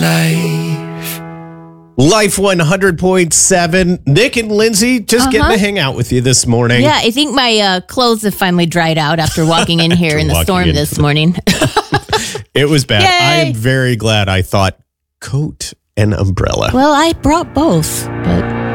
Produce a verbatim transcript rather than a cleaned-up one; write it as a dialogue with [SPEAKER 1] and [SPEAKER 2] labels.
[SPEAKER 1] life.
[SPEAKER 2] Life one hundred point seven. Nick and Lindsay just
[SPEAKER 3] Uh-huh.
[SPEAKER 2] getting to hang out with you this morning.
[SPEAKER 3] Yeah, I think my uh, clothes have finally dried out after walking in here in the
[SPEAKER 2] walking
[SPEAKER 3] storm
[SPEAKER 2] in.
[SPEAKER 3] this morning.
[SPEAKER 2] It was bad. I
[SPEAKER 3] Yay.
[SPEAKER 2] am very glad I thought coat and umbrella.
[SPEAKER 3] Well, I brought both, but